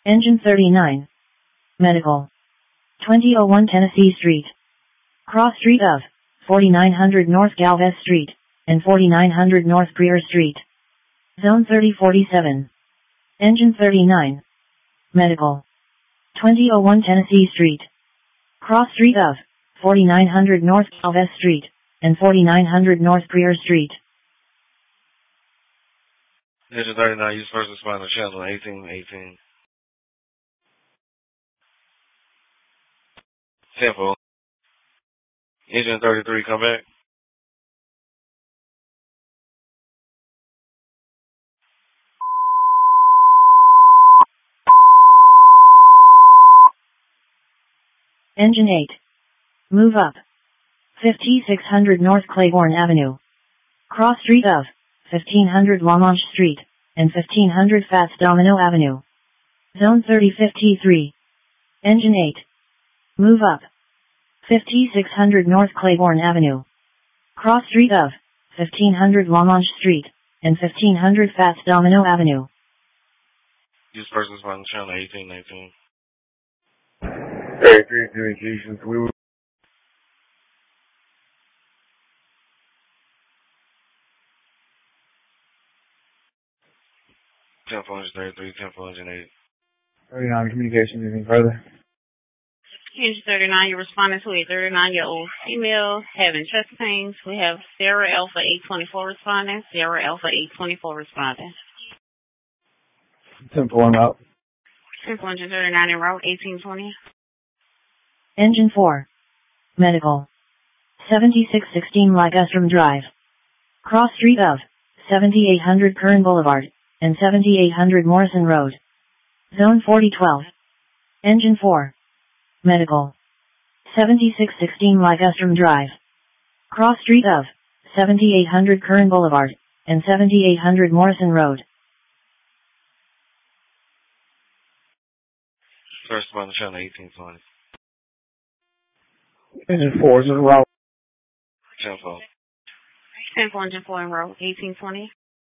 Engine 39. Medical. 2001 Tennessee Street. Cross street of 4900 North Galvez Street and 4900 North Greer Street. Zone 3047. Engine 39. Medical. 2001 Tennessee Street. Cross street of 4900 North Galvez Street and 4900 North Greer Street. Engine 39, use first responder channel 1818. Tempo. Engine 33, come back. Engine 8. Move up. 5600 North Claiborne Avenue. Cross street of 1500 Lamanche Street and 1500 Fats Domino Avenue. Zone 3053. Engine 8. Move up. 5600 North Claiborne Avenue. Cross street of 1500 Lamanche Street and 1500 Fats Domino Avenue. Use first responder channel 1819. 33 communications, we will. Tempo engine 33, tempo engine 8. 39 communications, anything further? Engine 39, you're responding to a 39-year-old female having chest pains. We have Sierra Alpha 824 responding. Sierra Alpha 824 responding. Tempo on up. Tempo engine 39 en route 1820. Engine 4. Medical. 7616 Ligustrum Drive. Cross street of 7800 Kern Boulevard and 7800 Morrison Road. Zone 4012. Engine 4. Medical. 7616 Ligustrum Drive. Cross street of 7800 Kern Boulevard and 7800 Morrison Road. First responder channel 1820. Engine 4 is en route. Tempo. Tempo engine 4 en route 1820.